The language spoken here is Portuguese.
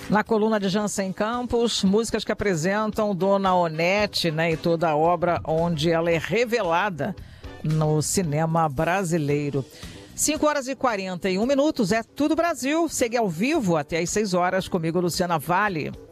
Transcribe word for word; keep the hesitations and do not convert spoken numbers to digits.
Na coluna de Jansen Campos, músicas que apresentam Dona Onete, né, e toda a obra onde ela é revelada no cinema brasileiro. cinco horas e quarenta e um minutos, é Tudo Brasil. Segue ao vivo até às seis horas comigo, Luciana Vale.